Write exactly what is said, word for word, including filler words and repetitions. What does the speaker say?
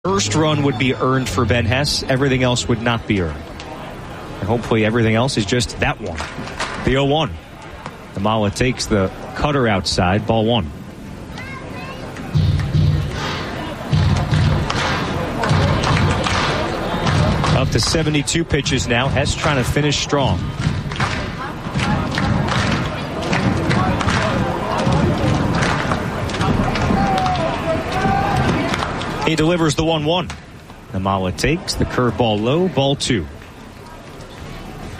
First run would be earned for Ben Hess. Everything else would not be earned. And hopefully everything else is just that one. The oh one. Nimmala takes the cutter outside. Ball one. Up to seventy-two pitches now. Hess trying to finish strong. He delivers the one one. Nimmala takes the curveball low, ball two.